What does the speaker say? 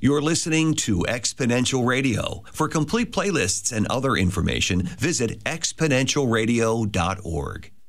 You're listening to Exponential Radio. For complete playlists and other information, visit exponentialradio.org.